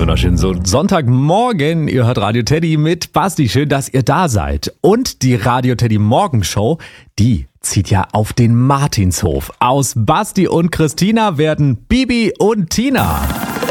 wunderschön. So Sonntagmorgen, ihr hört Radio Teddy mit Basti. Schön, dass ihr da seid. Und die Radio Teddy Morgenshow, die zieht ja auf den Martinshof. Aus Basti und Christina werden Bibi und Tina.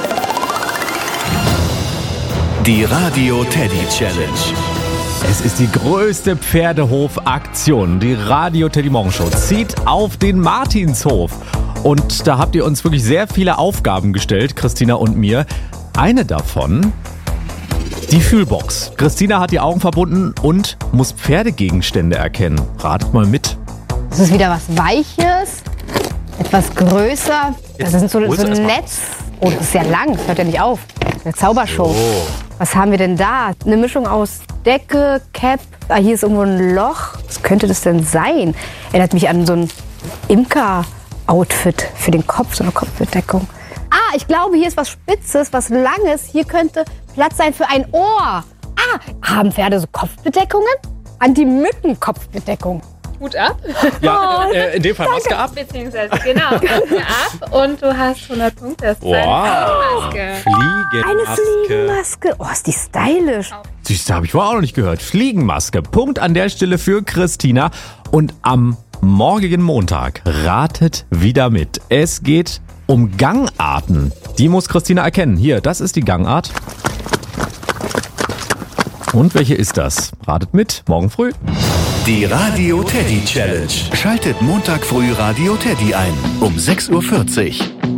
Die Radio Teddy Challenge. Es ist die größte Pferdehofaktion. Die Radio Teddy Morgenshow zieht auf den Martinshof. Und da habt ihr uns wirklich sehr viele Aufgaben gestellt, Christina und mir. Eine davon, die Fühlbox. Christina hat die Augen verbunden und muss Pferdegegenstände erkennen. Ratet mal mit. Das ist wieder was Weiches, etwas größer. Das ist so ein Netz. Oh, das ist ja lang, das hört ja nicht auf. Eine Zaubershow. Oh. Was haben wir denn da? Eine Mischung aus Decke, Cap. Ah, hier ist irgendwo ein Loch. Was könnte das denn sein? Erinnert mich an so ein Imker-Outfit für den Kopf, so eine Kopfbedeckung. Ah, ich glaube, hier ist was Spitzes, was Langes. Hier könnte Platz sein für ein Ohr. Ah, haben Pferde so Kopfbedeckungen? Anti-Mücken-Kopfbedeckung. Hut ab. Ja, in dem Fall Maske ab. Beziehungsweise, genau, Maske ab und du hast 100 Punkte. Das ist Wow. eine Eine Fliegenmaske. Fliegenmaske. Oh, ist die stylisch. Das habe ich vorher auch noch nicht gehört. Fliegenmaske. Punkt an der Stelle für Christina. Und am morgigen Montag ratet wieder mit. Es geht um Gangarten. Die muss Christina erkennen. Hier, das ist die Gangart. Und welche ist das? Ratet mit, morgen früh. Die Radio Teddy Challenge. Schaltet Montag früh Radio Teddy ein um 6:40 Uhr.